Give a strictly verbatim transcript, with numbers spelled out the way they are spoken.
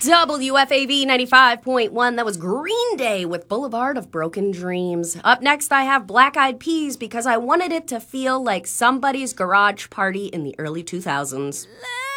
W F A V ninety-five point one, that was Green Day with Boulevard of Broken Dreams. Up next, I have Black Eyed Peas because I wanted it to feel like somebody's garage party in the early two thousands.